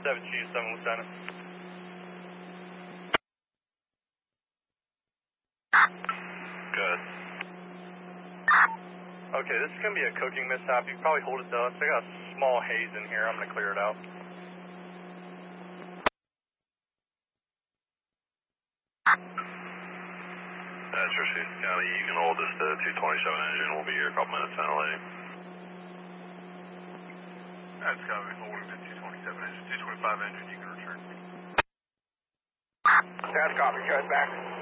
7 Chief, 7 Lieutenant. Good. Okay, this is going to be a cooking mishap. You can probably hold it to us. I got a small haze in here. I'm going to clear it out. That's Rashid County. You can hold this to 227 engine. We'll be here a couple minutes now, lady. That's got to be holding to 227 engine. 225 engine, you can return. That's copy. Cut back.